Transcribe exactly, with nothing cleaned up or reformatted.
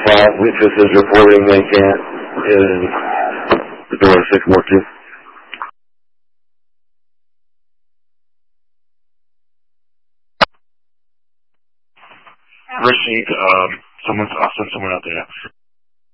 five, Witness is reporting they can't in the door to six more two. Received, um, someone's, I'll send someone out there.